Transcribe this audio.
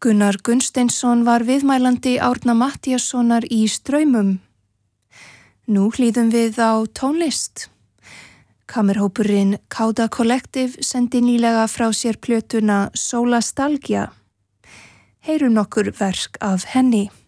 Gunnar Gunnsteinsson var viðmælandi Árna Matthíassonar í Straumum. Nú hlýðum við á tónlist. Kammerhópurinn Kauda Collective sendi nýlega frá sér plötuna Solastalgia. Heyrum nokkur verk af henni.